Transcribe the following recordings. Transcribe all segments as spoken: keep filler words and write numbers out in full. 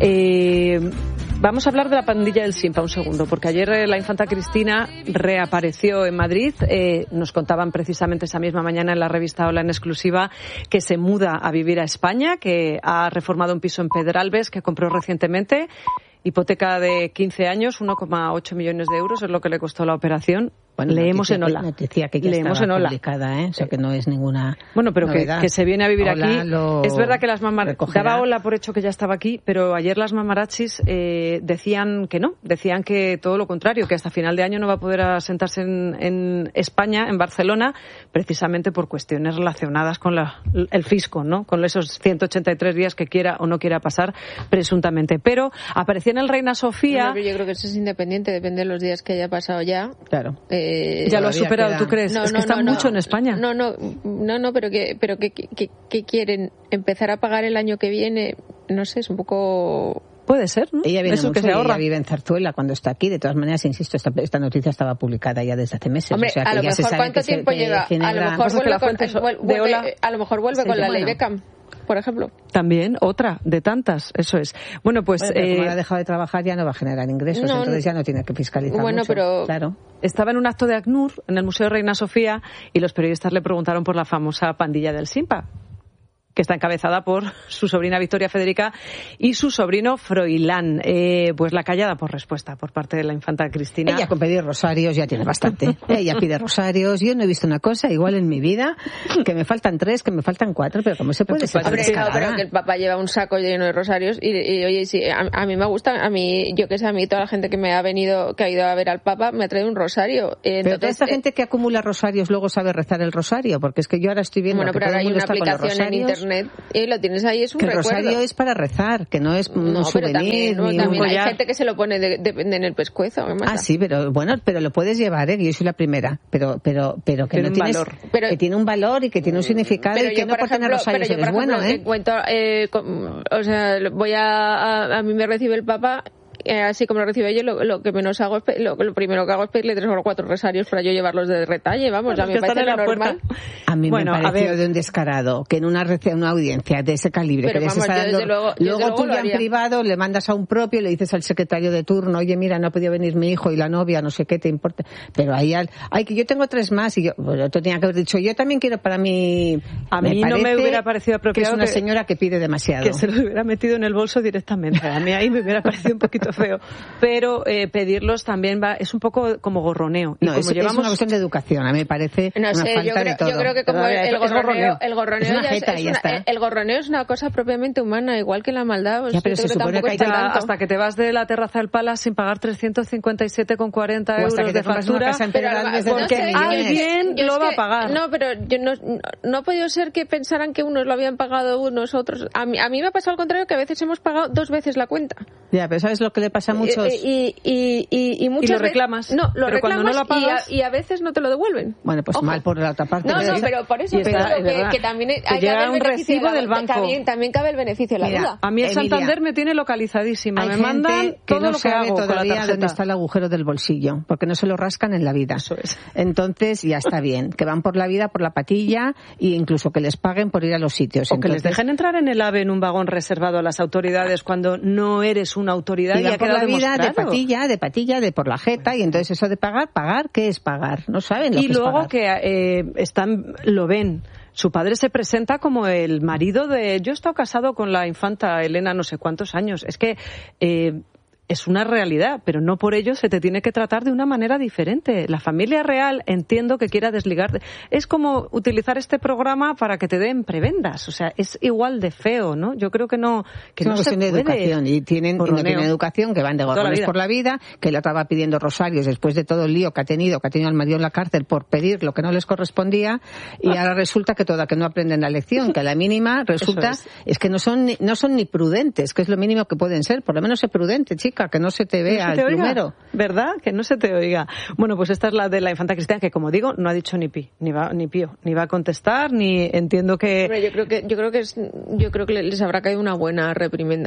Eh, vamos a hablar de la pandilla del Simpa un segundo, porque ayer eh, la infanta Cristina reapareció en Madrid. Eh, nos contaban precisamente esa misma mañana en la revista Hola en exclusiva que se muda a vivir a España, que ha reformado un piso en Pedralbes que compró recientemente. Hipoteca de quince años, uno coma ocho millones de euros es lo que le costó la operación. Bueno, leemos noticia, en Hola. Noticia que ya leemos estaba en Hola. publicada, ¿eh? O sea, que no es ninguna Bueno, pero que, que se viene a vivir Hola aquí. Es verdad que las mamarachis... Daba Hola por hecho que ya estaba aquí, pero ayer las mamarachis eh, decían que no. Decían que todo lo contrario, que hasta final de año no va a poder asentarse en, en España, en Barcelona, precisamente por cuestiones relacionadas con la, el fisco, ¿no? Con esos ciento ochenta y tres días que quiera o no quiera pasar, presuntamente. Pero aparecía en el Reina Sofía... No, pero yo creo que eso es independiente, depende de los días que haya pasado ya. Claro. Eh, ya lo has superado, queda... ¿tú crees? No, es no, que está no, mucho no, en España. No, no, no, no, pero que, pero que, que, que quieren empezar a pagar el año que viene, no sé, es un poco... Puede ser, ¿no? Ella viene Eso mucho, que se ahorra. Ella vive en Zarzuela cuando está aquí. De todas maneras, insisto, esta, esta noticia estaba publicada ya desde hace meses. Hombre, o sea, a que lo ya mejor se sabe cuánto que tiempo se, lleva. Genera... A lo mejor vuelve con, vuelve, vuelve, a lo mejor vuelve con la bueno. ley Beckham, por ejemplo. También, otra de tantas, eso es. Bueno, pues... Bueno, pero eh, como ha dejado de trabajar ya no va a generar ingresos, no, entonces ya no tiene que fiscalizar bueno, mucho. Pero... Claro. Estaba en un acto de ACNUR, en el Museo Reina Sofía, y los periodistas le preguntaron por la famosa pandilla del Simpa, que está encabezada por su sobrina Victoria Federica y su sobrino Froilán. Eh, pues la callada por respuesta por parte de la infanta Cristina. Ella con pedir rosarios ya tiene bastante. Ella pide rosarios. Yo no he visto una cosa igual en mi vida, que me faltan tres, que me faltan cuatro, pero ¿cómo se puede ser? Hombre, no, pero que el papá lleva un saco lleno de rosarios y, y oye, sí, a, a mí me gusta, a mí, yo que sé, a mí toda la gente que me ha venido, que ha ido a ver al Papa, me ha traído un rosario. Entonces, pero toda esta eh, gente que acumula rosarios luego sabe rezar el rosario, porque es que yo ahora estoy viendo bueno, que pero todo ahora el hay mundo una está con los aplicación en rosarios. internet y lo tienes ahí, es un que el recuerdo. rosario es para rezar, que no es un no, souvenir. Pero también, no, ni también un hay gente que se lo pone de, de, de, en el pescuezo. Ah, sí, pero bueno, pero lo puedes llevar, ¿eh? Yo soy la primera, pero pero pero que tiene no un tienes, valor. Pero, que tiene un valor y que tiene un significado y que yo, no por, por ejemplo, tener rosarios pero yo, eres por ejemplo, bueno, ¿eh? Cuento, eh, con, o sea, voy a, a, a mí me recibe el Papa. Eh, así como lo recibe yo, lo, lo que menos hago es, lo, lo primero que hago es pedirle tres o cuatro rosarios para yo llevarlos de retalle, vamos, a mí me parece lo normal. A mí bueno, me pareció de un descarado que en una, una audiencia de ese calibre pero que les vamos, está dando, luego, luego tú ya en privado le mandas a un propio, le dices al secretario de turno, oye, mira, no ha podido venir mi hijo y la novia, no sé qué, te importa, pero ahí, al, ay, que yo tengo tres más y yo, bueno, tú tenía que haber dicho, yo también quiero para mí, a mí no me hubiera parecido apropiado que es una que, señora que pide demasiado. Que se lo hubiera metido en el bolso directamente, a mí ahí me hubiera parecido un poquito feo. Pero eh, pedirlos también va, es un poco como gorroneo. Y no, como es, llevamos... es una cuestión de educación, a mí me parece no una sé, falta yo creo, de todo. Yo creo que como el, el, gorroneo, el gorroneo, es una ya jeta, es, es ya una, está. el gorroneo es una cosa propiamente humana, igual que la maldad. Pues ya, pero se supone que hay que hasta, hasta que te vas de la terraza del Palace sin pagar trescientos cincuenta y siete con cuarenta euros que de factura, pero porque no sé, alguien yo, yo lo va que, a pagar. No, pero yo no, no, no ha podido ser que pensaran que unos lo habían pagado unos otros. A mí, a mí me ha pasado al contrario, que a veces hemos pagado dos veces la cuenta. Ya, pero ¿sabes lo que le pasa a muchos? Y, y, y, y, muchas y lo reclamas. Veces, no, lo pero reclamas cuando no lo pagas, y, a, y a veces no te lo devuelven. Bueno, pues Ojo. mal por la otra parte. No, no, pero por eso está, es que, que también hay que que haber un recibo del banco. También, también cabe el beneficio de la Mira, duda. A mí el Emilia, Santander me tiene localizadísima. Hay me gente mandan que todo no lo que sabe hago todavía con la tarjeta. dónde está el agujero del bolsillo, porque no se lo rascan en la vida. Eso es. Entonces ya está bien, que van por la vida por la patilla e incluso que les paguen por ir a los sitios. O Entonces, que les dejen entrar en el AVE en un vagón reservado a las autoridades cuando no eres una autoridad y, y ha van por quedado la vida demostrado. de patilla, de patilla, de por la jeta, y entonces eso de pagar, pagar, ¿qué es pagar? No saben lo y que es luego pagar. que eh, están, lo ven. Su padre se presenta como el marido de... Yo he estado casado con la infanta Elena no sé cuántos años. Es que... Eh, es una realidad, pero no por ello se te tiene que tratar de una manera diferente. La familia real, entiendo que quiera desligarte. Es como utilizar este programa para que te den prebendas. O sea, es igual de feo, ¿no? Yo creo que no, que es una no cuestión se de puede. educación y tienen, y no tienen educación, que van de gorrones por la vida, que la otra va pidiendo rosarios después de todo el lío que ha tenido, que ha tenido al marido en la cárcel por pedir lo que no les correspondía, y ah. ahora resulta que toda que no aprenden la lección, que a la mínima resulta es. es que no son ni, no son ni prudentes, que es lo mínimo que pueden ser. Por lo menos sé prudente, chica, que no se te vea no se te el oiga, plumero. ¿Verdad? Que no se te oiga. Bueno, pues esta es la de la infanta Cristina, que como digo, no ha dicho ni pi, ni va, ni pío, ni va a contestar, ni entiendo que... Hombre, yo creo que, yo creo que es, yo creo que les habrá caído una buena reprimenda.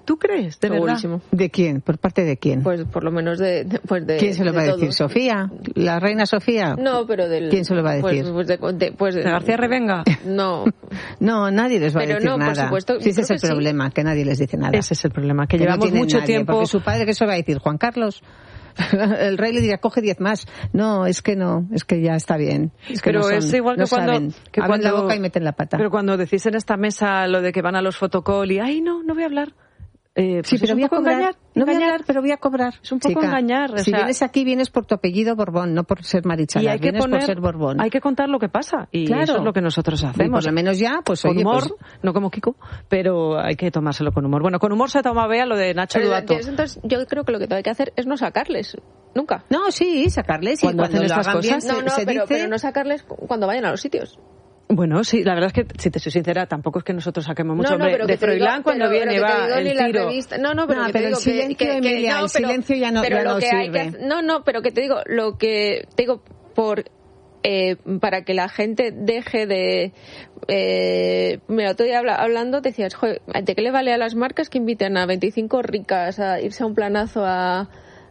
¿Tú crees? ¿De Segurísimo. verdad? ¿De quién? ¿Por parte de quién? Pues por lo menos de... de, pues de ¿Quién se lo de va a todos. decir? ¿Sofía? ¿La reina Sofía? No, pero del... ¿Quién se lo va a decir? Pues, pues de, de, pues de, ¿De García Revenga? No. No, nadie les va Pero a decir no, por nada. supuesto, Sí, ese es creo el que sí. problema, que nadie les dice nada. Ese es el problema, que, Que no llevamos tiene mucho nadie, tiempo... Porque su padre, ¿qué se va a decir? ¿Juan Carlos? El rey le diría, coge diez más. No, es que no, es que ya está bien. Es que pero no son, es igual que no cuando, saben. que Abren cuando la boca y meten la pata. Pero cuando decís en esta mesa lo de que van a los fotocall y ay no, no voy a hablar. Eh, pues sí, pero es un voy a poco cobrar. engañar, No voy a engañar. hablar, pero voy a cobrar. Es un poco Chica, engañar. O si sea, vienes aquí, vienes por tu apellido Borbón, no por ser Marichalar. y hay que vienes poner, por ser Borbón. hay que contar lo que pasa y Claro. eso es lo que nosotros Y hacemos. por lo menos ya, pues con oye, humor, pues, no como Kiko, pero hay que tomárselo con humor. Bueno, con humor se toma Bea lo de Nacho Pero, Duato. entonces, yo creo que lo que hay que hacer es no sacarles. Nunca. no, sí, sacarles. Y Cuando cuando, hacen lo estas hagan bien, cosas, No, no, se, se pero, dice... pero no sacarles cuando vayan a los sitios. Bueno, sí, la verdad es que, si te soy sincera, tampoco es que nosotros saquemos mucho. No, no, Hombre, pero de que te digo- Froilán cuando pero- pero viene que te va digo ni el la tiro. revista- No, no, pero No, que pero te el digo que- silencio, que, que, Emilia, no, el pero- silencio ya no- pero ya lo no que hay sirve. que hacer- no, no, pero que te digo, lo que te digo por eh, para que la gente deje de eh, mira, otro día habla, hablando decías, joder, ¿de qué le vale a las marcas que inviten a veinticinco ricas a irse a un planazo a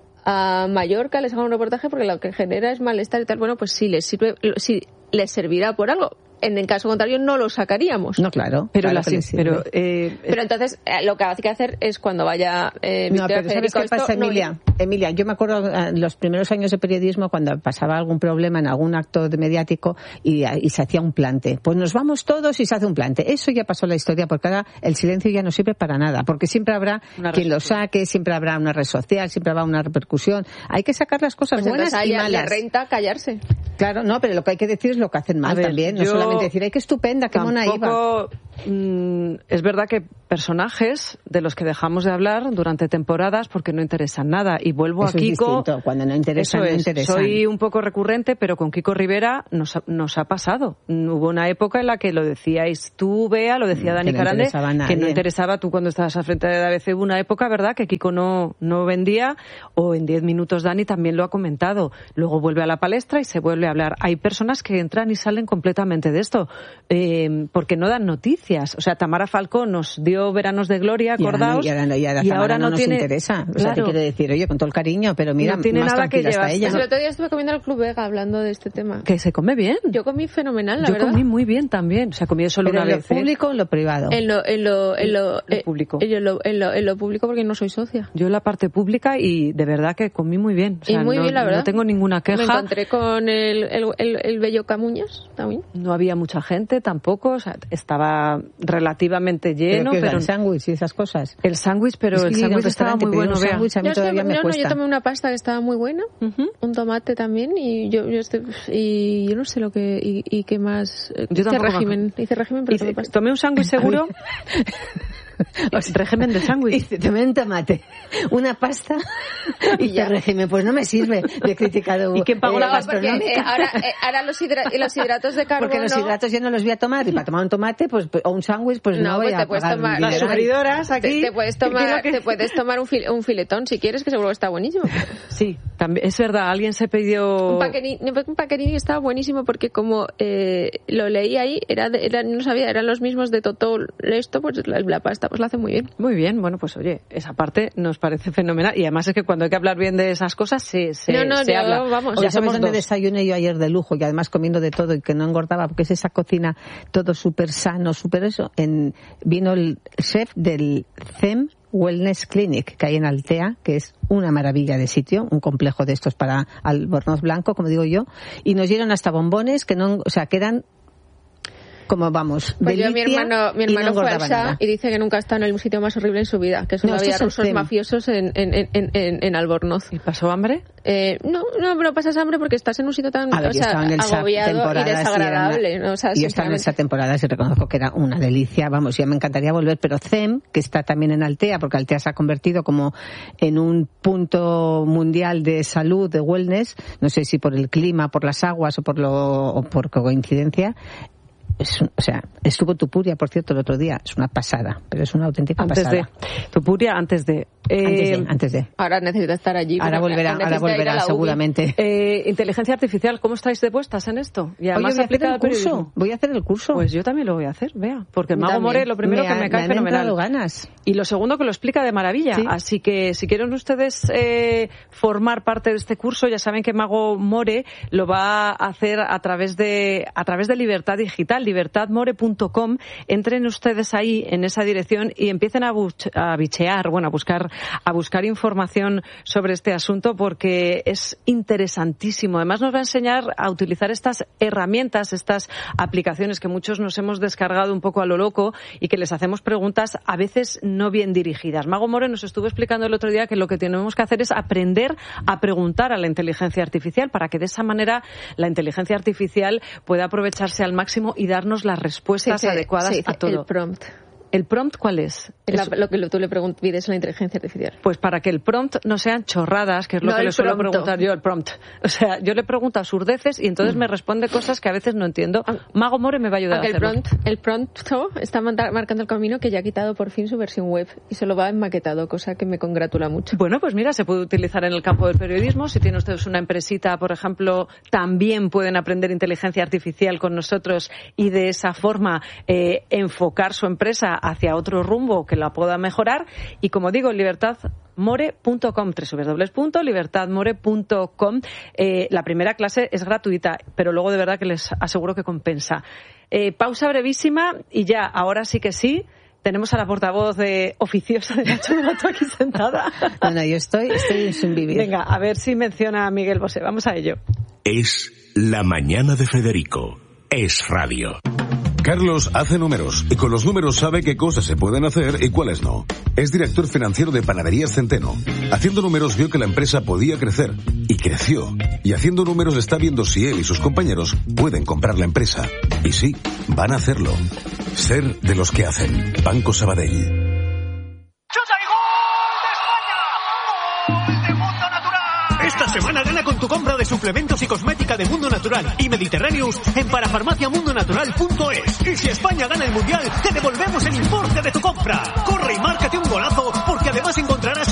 a Mallorca, les hagan un reportaje porque lo que genera es malestar y tal? Bueno, pues sí les sirve, sí les servirá por algo. En el caso contrario no lo sacaríamos. No, claro. Pero, claro la, que les sirve. pero, eh, Pero entonces eh, lo que hay que hacer es cuando vaya eh, No, Victoria pero ¿sabes Federico, qué pasa, esto, no, Emilia? Emilia, yo me acuerdo en los primeros años de periodismo cuando pasaba algún problema en algún acto de mediático y, y se hacía un plante. Pues nos vamos todos y se hace un plante. Eso ya pasó la historia porque ahora el silencio ya no sirve para nada. Porque siempre habrá Una quien lo social. saque, siempre habrá una red social, siempre habrá una repercusión. Hay que sacar las cosas pues buenas entonces y a ella le malas. renta callarse. Claro, no, pero lo que hay que decir es lo que hacen mal A ver, también. No yo solamente decir, ay, qué estupenda, qué mona iba. Tampoco, mm, es verdad que personajes de los que dejamos de hablar durante temporadas porque no interesan nada. Y vuelvo Eso a es Kiko. distinto. Cuando no interesan, Eso no es. interesan. Soy un poco recurrente, pero con Kiko Rivera nos ha, nos ha pasado. Hubo una época en la que lo decíais tú, Bea, lo decía Mm, Dani que no Carande, interesaba a que nadie. no interesaba tú cuando estabas al frente de A B C. Hubo una época, ¿verdad?, que Kiko no, no vendía, o en diez minutos Dani también lo ha comentado. Luego vuelve a la palestra y se vuelve a hablar. Hay personas que entran y salen completamente de esto, eh, porque no dan noticias. O sea, Tamara Falcó nos dio Veranos de Gloria, acordaos, Y ahora, no, y ahora, y Tamara ahora no, no nos tiene... interesa. O sea, te Claro. quiero decir, oye, con todo el cariño, pero mira, No tiene más nada que tranquila está llevarse. ella. Pues el otro día estuve comiendo en el Club Vega hablando de este tema. Que se come bien. Yo comí fenomenal, la Yo verdad. comí muy bien también. O sea, comí solo Pero una en lo vez. ¿eh? público o en lo privado. En lo, en lo, en lo, Lo eh, público. En lo, en, lo, en lo público porque no soy socia. Yo en la parte pública y de verdad que comí muy bien. O sea, y muy no, bien, la verdad. No tengo ninguna queja. Me encontré con el, el, el, el bello Camuñas también. No había mucha gente tampoco. O sea, estaba relativamente lleno. Pero que pero el sándwich y esas cosas. el sándwich, pero Es que el ir a un sándwich estaba restaurante, muy pedir bueno. un Vea. sándwich a mí Yo, es que- todavía me no, no, cuesta. yo tomé una pasta que estaba muy buena, Ujú. un tomate también y yo, yo estoy, y yo no sé lo que y, y qué más. Yo hice tampoco me régimen, hice régimen, pero Hice- tomé pasta. tomé un sándwich seguro. O sea, régimen de sándwich. Dice, tomé un tomate, una pasta y ya régimen. Pues no me sirve. Le he criticado. ¿Y quién pagó la No, pasta? porque eh, ahora, eh, ahora los, hidra- los hidratos de carbono. Porque los hidratos yo no los voy a tomar. Y para tomar un tomate pues o un sándwich, pues no, No, voy pues a te puedes pagar tomar- un Las dineral. sufridoras te, aquí. te puedes Quiero tomar, que- te puedes tomar un, fil- un filetón si quieres, que seguro que está buenísimo. Sí, también, es verdad. Alguien se pidió... Un paquerini, un paquerini estaba buenísimo porque como eh, lo leí ahí, era, de- era no sabía, eran los mismos de Totó. Esto, pues la, la pasta, pues la hace muy bien. Muy bien, bueno, pues oye, esa parte nos parece fenomenal. Y además es que cuando hay que hablar bien de esas cosas, se, se, No, no, se yo, habla. vamos, Oye, ya ¿sabes somos dónde dos. desayuné yo ayer de lujo y además comiendo de todo y que no engordaba? Porque es esa cocina todo súper sano, súper eso. En, vino el chef del C E M Wellness Clinic que hay en Altea, que es una maravilla de sitio, un complejo de estos para albornoz blanco, como digo yo, y nos dieron hasta bombones que no, o sea, que eran como vamos, Pues yo, mi delicia hermano, mi y no hermano fue al engordaba S A nada. y dice que nunca ha estado en el sitio más horrible en su vida, que solo No, esto había es el rusos C E M. mafiosos en, en, en, en, en Albornoz. ¿Y pasó hambre? Eh, no, no, pero pasas hambre porque estás en un sitio tan A ver, o yo sea, estaba en el S A P agobiado y temporadas y era desagradable. una- ¿no? O sea, yo estaba en esa sinceramente. temporada y reconozco que era una delicia. Vamos, ya me encantaría volver, pero C E M, que está también en Altea, porque Altea se ha convertido como en un punto mundial de salud, de wellness, no sé si por el clima, por las aguas o por lo o por coincidencia. Es un- o sea, estuvo Tupuria, por cierto, el otro día. Es una pasada, pero es una auténtica Antes pasada. de Tupuria, antes de Eh, antes, de, antes de. Ahora necesita estar allí. Ahora volverá, ahora volverá seguramente. Eh, inteligencia artificial, ¿cómo estáis de puestas en esto? Y además Oye, voy a hacer el curso. Voy a hacer el curso. Pues yo también lo voy a hacer, vea. Porque el Mago More, lo primero me que ha, me cae me fenomenal. Ganas. Y lo segundo, que lo explica de maravilla. Sí. Así que si quieren ustedes eh, formar parte de este curso, ya saben que Mago More lo va a hacer a través de a través de Libertad Digital, libertad more punto com. Entren ustedes ahí en esa dirección y empiecen a, buch- a bichear, bueno, a buscar a buscar información sobre este asunto, porque es interesantísimo. Además nos va a enseñar a utilizar estas herramientas, estas aplicaciones que muchos nos hemos descargado un poco a lo loco y que les hacemos preguntas a veces no bien dirigidas. Mago More nos estuvo explicando el otro día que lo que tenemos que hacer es aprender a preguntar a la inteligencia artificial, para que de esa manera la inteligencia artificial pueda aprovecharse al máximo y darnos las respuestas sí, adecuadas sí, a todo. El prompt. ¿El prompt cuál es? Es la, lo que tú le preguntas, pides a la inteligencia artificial. Pues para que el prompt no sean chorradas, que es lo no, que le suelo prompto. preguntar yo, el prompt. O sea, yo le pregunto absurdeces y entonces mm. me responde cosas que a veces no entiendo. Mago More me va a ayudar Aunque a hacerlo. El prompt, el prompto está marcando el camino, que ya ha quitado por fin su versión web y se lo va enmaquetado, cosa que me congratula mucho. Bueno, pues mira, se puede utilizar en el campo del periodismo. Si tienen ustedes una empresita, por ejemplo, también pueden aprender inteligencia artificial con nosotros y de esa forma eh, enfocar su empresa hacia otro rumbo que la pueda mejorar. Y como digo, libertad more punto com, doble u doble u doble u punto libertad more punto com. Eh, la primera clase es gratuita, pero luego de verdad que les aseguro que compensa. Eh, pausa brevísima y ya, ahora sí que sí, tenemos a la portavoz de oficiosa de Nacho Donato aquí sentada. No, no, yo estoy, estoy sin vivir. Venga, a ver si menciona a Miguel Bosé. Vamos a ello. Es La Mañana de Federico. Es radio. Carlos hace números y con los números sabe qué cosas se pueden hacer y cuáles no. Es director financiero de Panaderías Centeno. Haciendo números vio que la empresa podía crecer y creció. Y haciendo números está viendo si él y sus compañeros pueden comprar la empresa. Y sí, van a hacerlo. Ser de los que hacen. Banco Sabadell. Esta semana gana con tu compra de suplementos y cosmética de Mundo Natural y Mediterráneos en parafarmacia mundo natural punto es. Y si España gana el Mundial, te devolvemos el importe de tu compra. Corre y márcate un golazo, porque además encontrarás